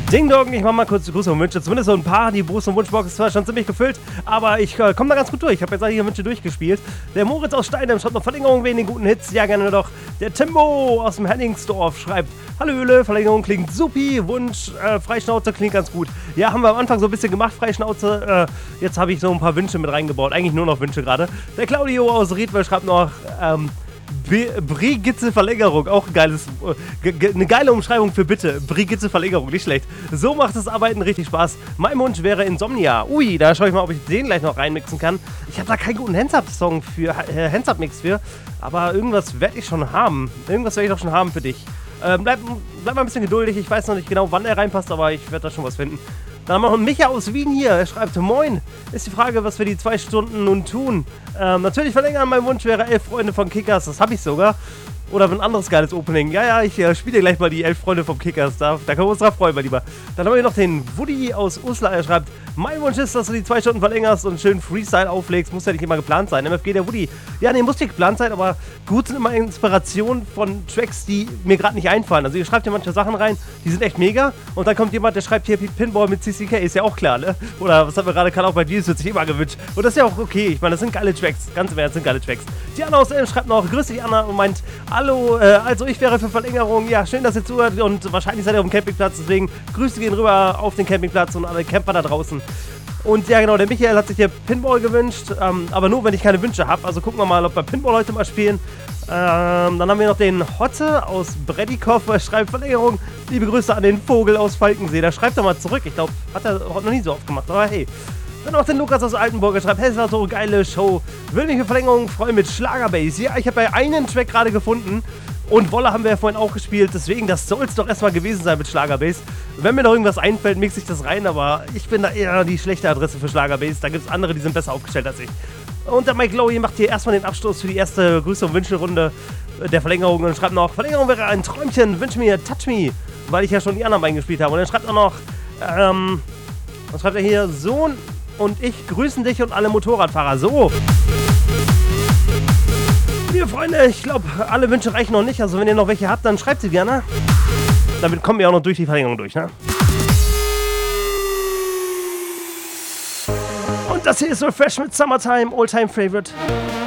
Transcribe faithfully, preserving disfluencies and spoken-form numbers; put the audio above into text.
Ding Dong, ich mach mal kurz die Grüße und Wünsche. Zumindest so ein paar. Die Brust- und Wunschbox ist zwar schon ziemlich gefüllt, aber ich äh, komme da ganz gut durch. Ich habe jetzt einige Wünsche durchgespielt. Der Moritz aus Steinem schreibt noch Verlängerung wegen den guten Hits. Ja, gerne doch. Der Timbo aus dem Henningsdorf schreibt: Hallöle, Verlängerung klingt supi. Wunsch, äh, Freischnauze klingt ganz gut. Ja, haben wir am Anfang so ein bisschen gemacht, Freischnauze. Äh, jetzt habe ich so ein paar Wünsche mit reingebaut. Eigentlich nur noch Wünsche gerade. Der Claudio aus Riedwell schreibt noch: ähm, Brigitte Verlängerung, auch ein geiles, äh, ge eine geile Umschreibung für bitte. Brigitte Verlängerung, nicht schlecht. So macht das Arbeiten richtig Spaß. Mein Wunsch wäre Insomnia. Ui, da schaue ich mal, ob ich den gleich noch reinmixen kann. Ich habe da keinen guten Hands-Up-Song für, äh, Hands-Up-Mix für, aber irgendwas werde ich schon haben. Irgendwas werde ich doch schon haben für dich. Äh, bleib, bleib mal ein bisschen geduldig, ich weiß noch nicht genau, wann er reinpasst, aber ich werde da schon was finden. Dann haben wir noch einen Micha aus Wien hier. Er schreibt: Moin, ist die Frage, was wir die zwei Stunden nun tun. Ähm, natürlich verlängern, mein Wunsch wäre elf Freunde von Kickers. Das habe ich sogar. Oder ein anderes geiles Opening. Ja, ja, ich äh, spiele gleich mal die elf Freunde vom Kickers. Da, da können wir uns drauf freuen, mein Lieber. Dann haben wir hier noch den Woody aus Uslar. Er schreibt: Mein Wunsch ist, dass du die zwei Stunden verlängerst und schön Freestyle auflegst. Muss ja nicht immer geplant sein. M F G, der Woody. Ja, nee, muss nicht geplant sein, aber gut sind immer Inspirationen von Tracks, die mir gerade nicht einfallen. Also ihr schreibt ja manche Sachen rein, die sind echt mega. Und dann kommt jemand, der schreibt hier Pinball mit C C K. Ist ja auch klar, ne? Oder was haben wir gerade, kann auch bei dir, das wird sich immer gewünscht. Und das ist ja auch okay. Ich meine, das sind geile Tracks. Ganz im Ernst, das sind geile Tracks. Die Anna aus Elm schreibt noch: Grüß dich, Anna, und meint: Hallo, äh, also ich wäre für Verlängerung. Ja, schön, dass ihr zuhört, und wahrscheinlich seid ihr auf dem Campingplatz, deswegen Grüße gehen rüber auf den Campingplatz und alle Camper da draußen. Und ja, genau, der Michael hat sich hier Pinball gewünscht, ähm, aber nur, wenn ich keine Wünsche habe. Also gucken wir mal, ob wir Pinball heute mal spielen. Ähm, dann haben wir noch den Hotte aus Bredikow, er schreibt: Verlängerung, liebe Grüße an den Vogel aus Falkensee. Da schreibt er mal zurück, ich glaube, hat er noch nie so oft gemacht, aber hey. Dann noch den Lukas aus Altenburg, er schreibt: Hey, es war so eine geile Show. Will mich für Verlängerung freuen mit Schlagerbase. Ja, ich habe ja einen Track gerade gefunden. Und Wolle haben wir ja vorhin auch gespielt, deswegen, das soll es doch erstmal gewesen sein mit Schlagerbase. Wenn mir noch irgendwas einfällt, mixe ich das rein, aber ich bin da eher die schlechte Adresse für Schlagerbase. Da gibt es andere, die sind besser aufgestellt als ich. Und der Mike Lowy macht hier erstmal den Abstoß für die erste Grüße- und Wünschelrunde der Verlängerung und schreibt noch: Verlängerung wäre ein Träumchen, wünsche mir Touch Me, weil ich ja schon die anderen beiden gespielt habe. Und dann schreibt er noch, ähm, was schreibt er hier? Sohn und ich grüßen dich und alle Motorradfahrer. So. Liebe Freunde, ich glaube, alle Wünsche reichen noch nicht. Also wenn ihr noch welche habt, dann schreibt sie gerne. Damit kommen wir auch noch durch die Verlängerung durch, ne? Und das hier ist Refresh mit Summertime, All-Time Favorite.